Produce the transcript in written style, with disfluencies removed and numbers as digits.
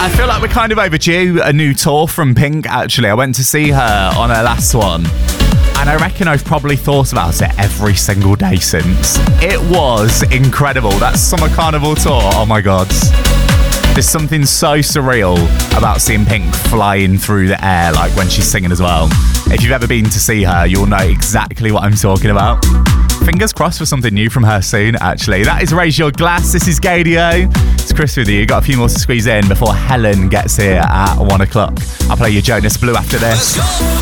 I feel like we're kind of overdue a new tour from Pink, actually. I went to see her on her last one, and I reckon I've probably thought about it every single day since. It was incredible. That Summer Carnival tour, oh my God. There's something so surreal about seeing Pink flying through the air, like when she's singing as well. If you've ever been to see her, you'll know exactly what I'm talking about. Fingers crossed for something new from her soon, actually. That is Raise Your Glass. This is Gaydio. It's Chris with you. Got a few more to squeeze in before Helen gets here at 1 o'clock. I'll play you Jonas Blue after this.